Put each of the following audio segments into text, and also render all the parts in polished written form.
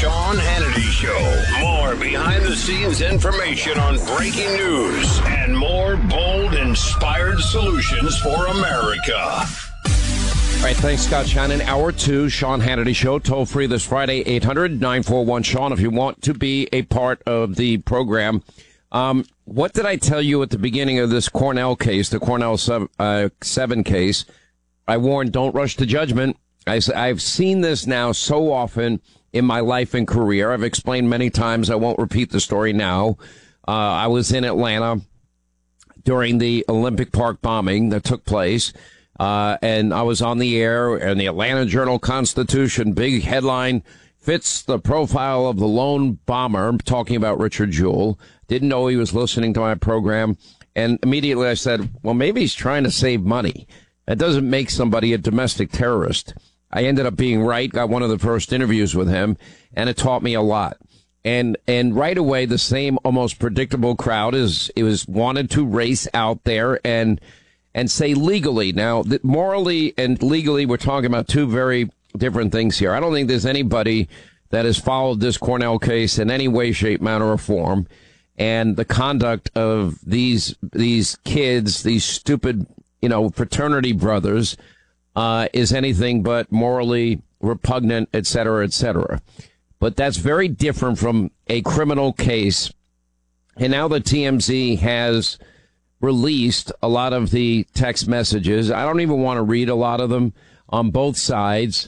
Sean Hannity Show. More behind-the-scenes information on breaking news and more bold, inspired solutions for America. All right, thanks, Scott Shannon. Hour 2, Sean Hannity Show. Toll free this Friday, 800-941-SEAN, if you want to be a part of the program. What did I tell you at the beginning of this Cornell case, the Cornell 7 case? I warned, don't rush to judgment. I've seen this now so often in my life and career. I've explained many times. I won't repeat the story now. I was in Atlanta during the Olympic Park bombing that took place. And I was on the air, and the Atlanta Journal-Constitution, big headline, fits the profile of the lone bomber. I'm talking about Richard Jewell. Didn't know he was listening to my program. And immediately I said, well, maybe he's trying to save money. That doesn't make somebody a domestic terrorist. I ended up being right, got one of the first interviews with him, and it taught me a lot. And right away, the same almost predictable crowd wanted to race out there and say legally. Now, morally and legally, we're talking about two very different things here. I don't think there's anybody that has followed this Cornell case in any way, shape, manner, or form. And the conduct of these kids, these stupid, fraternity brothers, is anything but morally repugnant, et cetera, et cetera. But that's very different from a criminal case. And now the TMZ has released a lot of the text messages. I don't even want to read a lot of them on both sides.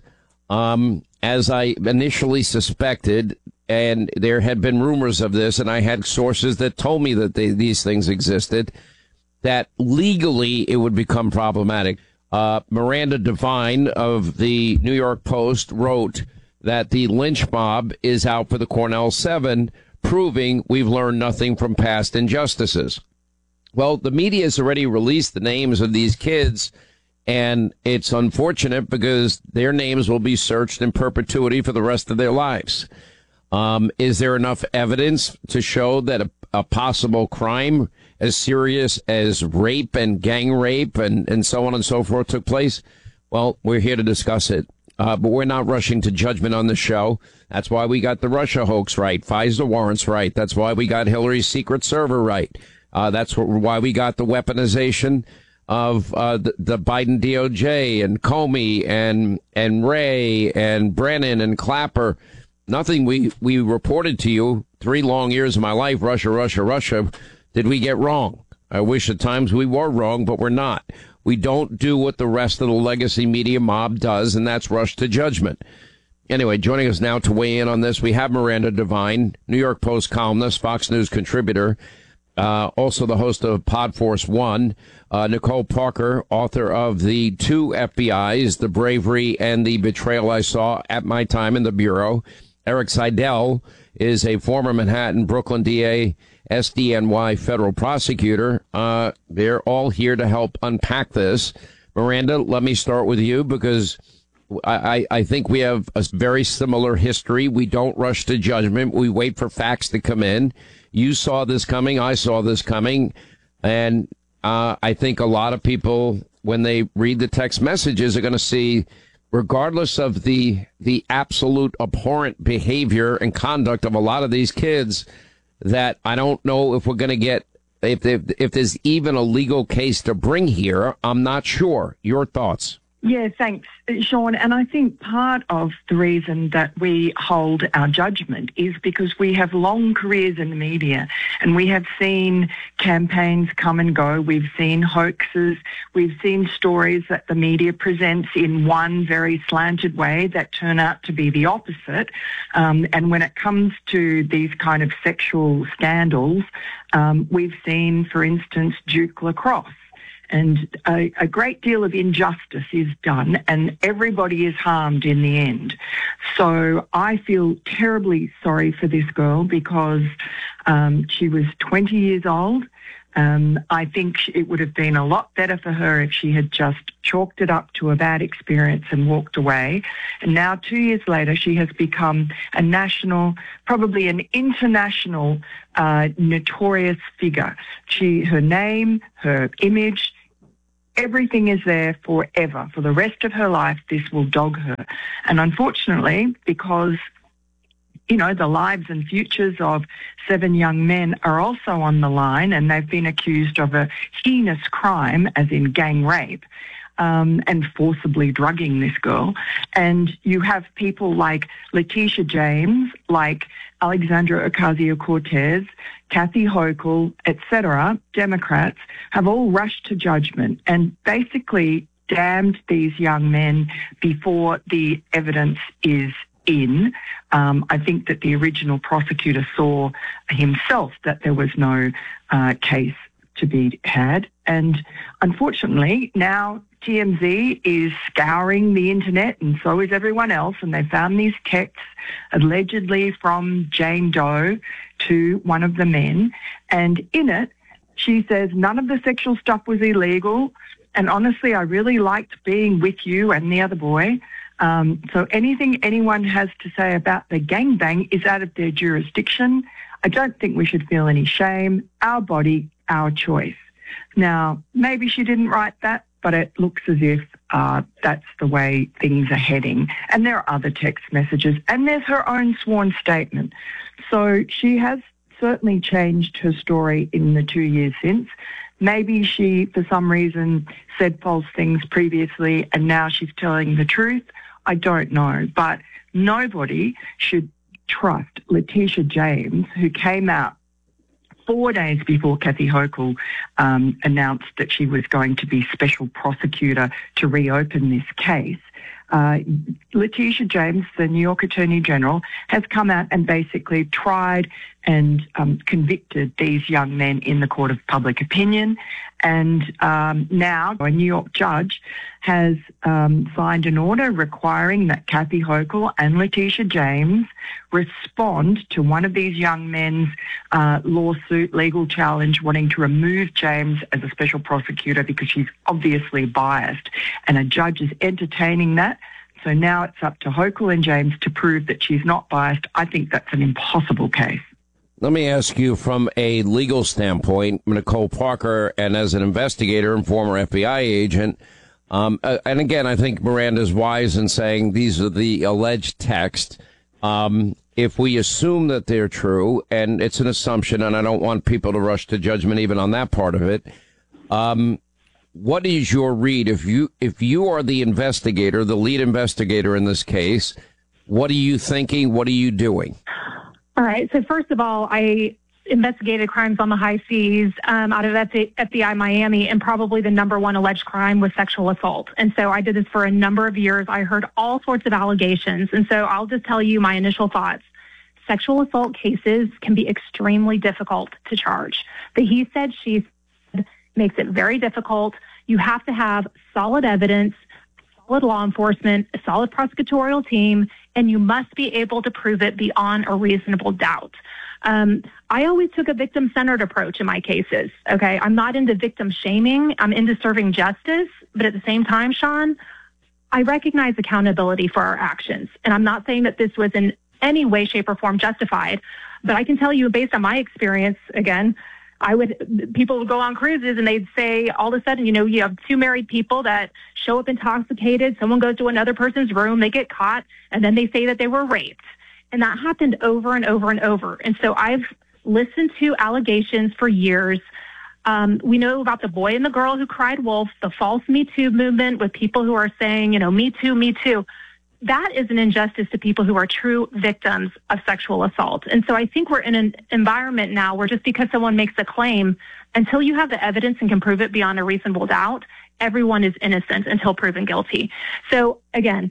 As I initially suspected, and there had been rumors of this, and I had sources that told me that these things existed, that legally it would become problematic. Miranda Devine of the New York Post wrote that the lynch mob is out for the Cornell 7, proving we've learned nothing from past injustices. Well, the media has already released the names of these kids, and it's unfortunate because their names will be searched in perpetuity for the rest of their lives. Is there enough evidence to show that a possible crime as serious as rape and gang rape and so on and so forth took place? Well, we're here to discuss it. But we're not rushing to judgment on the show. That's why we got the Russia hoax right, FISA warrants right. That's why we got Hillary's secret server right. That's why we got the weaponization of the Biden DOJ and Comey and Wray and Brennan and Clapper. Nothing we reported to you 3 long years of my life, Russia, did we get wrong. I wish at times we were wrong, but we're not. We don't do what the rest of the legacy media mob does, and that's rush to judgment. Anyway, joining us now to weigh in on this, we have Miranda Devine, New York Post columnist, Fox News contributor, also the host of Podforce One, Nicole Parker, author of the 2 FBIs, The Bravery and the Betrayal I Saw at My Time in the Bureau. Eric Seidel is a former Manhattan, Brooklyn DA, SDNY federal prosecutor. They're all here to help unpack this. Miranda, let me start with you because I think we have a very similar history. We don't rush to judgment. We wait for facts to come in. You saw this coming. I saw this coming. And I think a lot of people, when they read the text messages, are going to see, regardless of the absolute abhorrent behavior and conduct of a lot of these kids, that I don't know if we're going to get, if there's even a legal case to bring here. I'm not sure. Your thoughts? Yeah, thanks, Sean. And I think part of the reason that we hold our judgment is because we have long careers in the media and we have seen campaigns come and go. We've seen hoaxes. We've seen stories that the media presents in one very slanted way that turn out to be the opposite. And when it comes to these kind of sexual scandals, we've seen, for instance, Duke Lacrosse. And a great deal of injustice is done and everybody is harmed in the end. So I feel terribly sorry for this girl because she was 20 years old. I think it would have been a lot better for her if she had just chalked it up to a bad experience and walked away. And now 2 years later, she has become a national, probably an international notorious figure. Her name, her image, everything is there forever. For the rest of her life, this will dog her. And unfortunately, because the lives and futures of 7 young men are also on the line, and they've been accused of a heinous crime, as in gang rape, and forcibly drugging this girl. And you have people like Letitia James, like Alexandra Ocasio-Cortez, Kathy Hochul, etc., Democrats, have all rushed to judgment and basically damned these young men before the evidence is in. I think that the original prosecutor saw himself that there was no case to be had. And unfortunately, now TMZ is scouring the internet, and so is everyone else, and they found these texts allegedly from Jane Doe to one of the men. And in it, she says, none of the sexual stuff was illegal. And honestly, I really liked being with you and the other boy. So anything anyone has to say about the gangbang is out of their jurisdiction. I don't think we should feel any shame. Our body, our choice. Now, maybe she didn't write that, but it looks as if that's the way things are heading. And there are other text messages, and there's her own sworn statement. So she has certainly changed her story in the 2 years since. Maybe she, for some reason, said false things previously, and now she's telling the truth. I don't know, but nobody should trust Letitia James, who came out 4 days before Kathy Hochul announced that she was going to be special prosecutor to reopen this case. Letitia James, the New York Attorney General, has come out and basically tried and convicted these young men in the court of public opinion. And now a New York judge has signed an order requiring that Kathy Hochul and Letitia James respond to one of these young men's lawsuit, legal challenge, wanting to remove James as a special prosecutor because she's obviously biased. And a judge is entertaining that. So now it's up to Hochul and James to prove that she's not biased. I think that's an impossible case. Let me ask you from a legal standpoint, Nicole Parker, and as an investigator and former FBI agent, and again, I think Miranda's wise in saying these are the alleged texts. If we assume that they're true, and it's an assumption, and I don't want people to rush to judgment even on that part of it, what is your read? If you are the investigator, the lead investigator in this case, what are you thinking? What are you doing? All right. So first of all, I investigated crimes on the high seas out of FBI Miami, and probably the number one alleged crime was sexual assault. And so I did this for a number of years. I heard all sorts of allegations. And so I'll just tell you my initial thoughts. Sexual assault cases can be extremely difficult to charge. The he said, she said makes it very difficult. You have to have solid evidence, solid law enforcement, a solid prosecutorial team, and you must be able to prove it beyond a reasonable doubt. I always took a victim-centered approach in my cases, okay? I'm not into victim shaming. I'm into serving justice. But at the same time, Sean, I recognize accountability for our actions. And I'm not saying that this was in any way, shape, or form justified. But I can tell you, based on my experience, again, people would go on cruises and they'd say all of a sudden, you have 2 married people that show up intoxicated. Someone goes to another person's room, they get caught, and then they say that they were raped. And that happened over and over and over. And so I've listened to allegations for years. We know about the boy and the girl who cried wolf, the false Me Too movement with people who are saying, me too, me too. That is an injustice to people who are true victims of sexual assault. And so I think we're in an environment now where just because someone makes a claim, until you have the evidence and can prove it beyond a reasonable doubt, everyone is innocent until proven guilty. So again,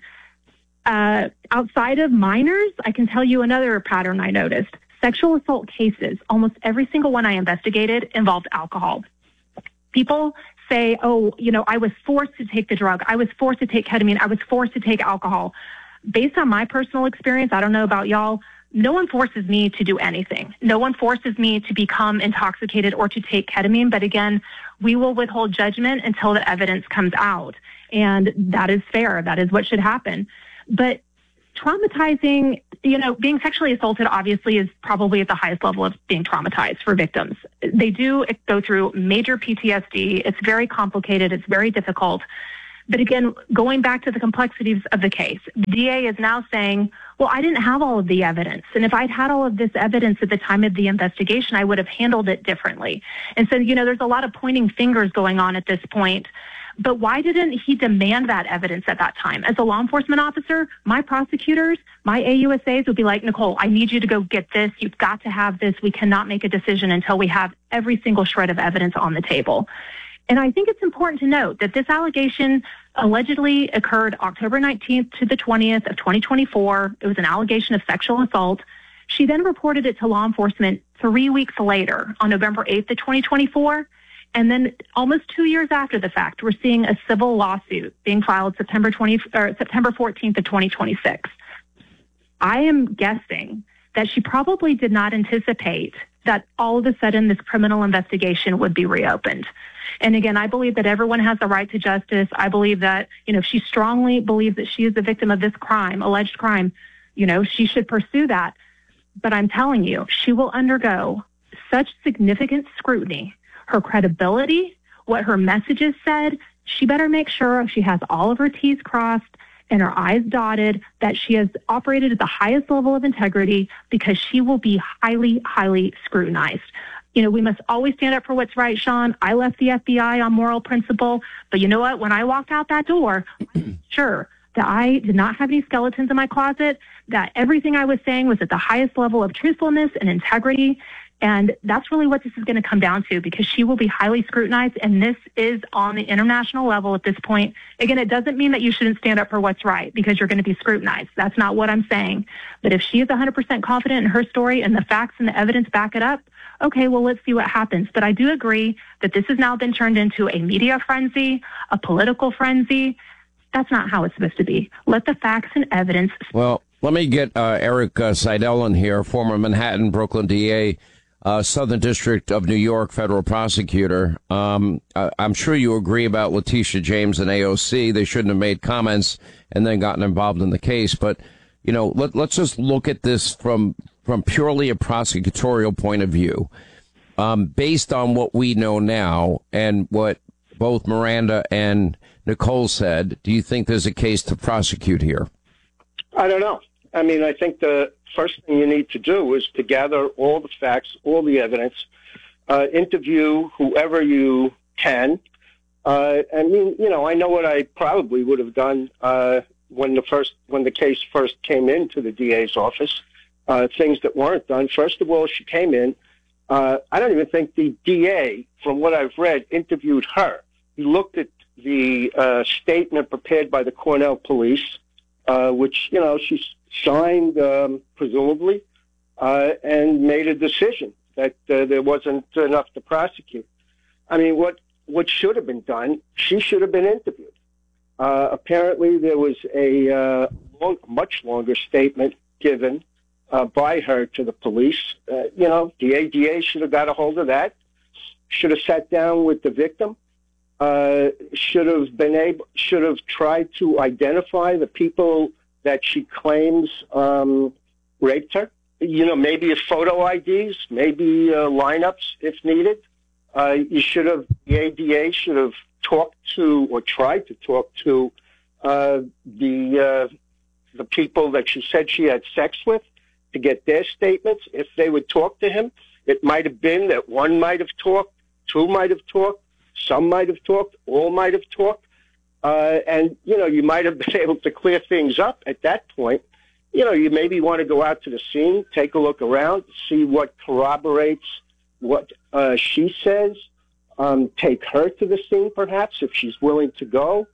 outside of minors, I can tell you another pattern I noticed. Sexual assault cases, almost every single one I investigated involved alcohol. People say, I was forced to take the drug. I was forced to take ketamine. I was forced to take alcohol. Based on my personal experience, I don't know about y'all, no one forces me to do anything. No one forces me to become intoxicated or to take ketamine. But again, we will withhold judgment until the evidence comes out. And that is fair. That is what should happen. But traumatizing, being sexually assaulted obviously is probably at the highest level of being traumatized for victims. They do go through major PTSD. It's very complicated. It's very difficult. But again, going back to the complexities of the case, the DA is now saying, well, I didn't have all of the evidence. And if I'd had all of this evidence at the time of the investigation, I would have handled it differently. And so, there's a lot of pointing fingers going on at this point. But why didn't he demand that evidence at that time? As a law enforcement officer, my prosecutors, my AUSAs would be like, Nicole, I need you to go get this. You've got to have this. We cannot make a decision until we have every single shred of evidence on the table. And I think it's important to note that this allegation allegedly occurred October 19th to the 20th of 2024. It was an allegation of sexual assault. She then reported it to law enforcement 3 weeks later on November 8th of 2024. And then almost 2 years after the fact, we're seeing a civil lawsuit being filed September 14th of 2026. I am guessing that she probably did not anticipate that all of a sudden this criminal investigation would be reopened. And again, I believe that everyone has the right to justice. I believe that, if she strongly believes that she is the victim of this crime, alleged crime, she should pursue that. But I'm telling you, she will undergo such significant scrutiny. Her credibility, what her messages said, she better make sure she has all of her T's crossed and her I's dotted, that she has operated at the highest level of integrity, because she will be highly, highly scrutinized. We must always stand up for what's right, Sean. I left the FBI on moral principle, but you know what? When I walked out that door, I'm sure that I did not have any skeletons in my closet, that everything I was saying was at the highest level of truthfulness and integrity. And that's really what this is going to come down to, because she will be highly scrutinized. And this is on the international level at this point. Again, it doesn't mean that you shouldn't stand up for what's right because you're going to be scrutinized. That's not what I'm saying. But if she is 100% confident in her story and the facts and the evidence back it up, okay, well, let's see what happens. But I do agree that this has now been turned into a media frenzy, a political frenzy. That's not how it's supposed to be. Let the facts and evidence. Well, let me get Eric Seidel in here, former Manhattan, Brooklyn DA, Southern District of New York federal prosecutor. I'm sure you agree about Letitia James and AOC. They shouldn't have made comments and then gotten involved in the case. But, let's just look at this from purely a prosecutorial point of view. Based on what we know now and what both Miranda and Nicole said, do you think there's a case to prosecute here? I don't know. I mean, I think the first thing you need to do is to gather all the facts, all the evidence, interview whoever you can. I know what I probably would have done when the case first came into the DA's office. Things that weren't done. First of all, she came in. I don't even think the DA, from what I've read, interviewed her. He looked at the statement prepared by the Cornell police, which, she signed, presumably, and made a decision that there wasn't enough to prosecute. I mean, what should have been done, she should have been interviewed. Apparently, there was a much longer statement given by her to the police. The ADA should have got a hold of that, should have sat down with the victim, should have tried to identify the people that she claims raped her. Maybe a photo IDs, maybe lineups if needed. The ADA should have talked to or tried to talk to the people that she said she had sex with to get their statements. If they would talk to him, it might have been that one might have talked, two might have talked, some might have talked, all might have talked. And you might have been able to clear things up at that point. You maybe want to go out to the scene, take a look around, see what corroborates what she says, take her to the scene perhaps if she's willing to go,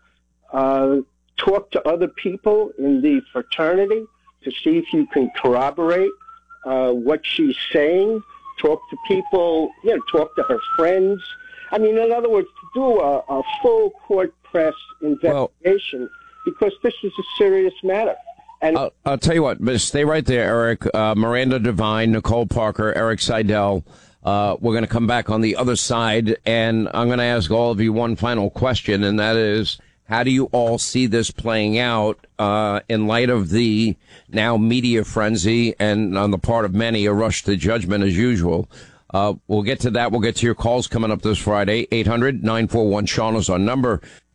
talk to other people in the fraternity to see if you can corroborate what she's saying, talk to people, talk to her friends. I mean, in other words, to do a full court press investigation, because this is a serious matter. And I'll tell you what, but stay right there, Eric. Miranda Devine, Nicole Parker, Eric Seidel. We're going to come back on the other side, and I'm going to ask all of you one final question, and that is, how do you all see this playing out in light of the now media frenzy and on the part of many a rush to judgment as usual? We'll get to that. We'll get to your calls coming up this Friday. 800-941-SEAN is our number.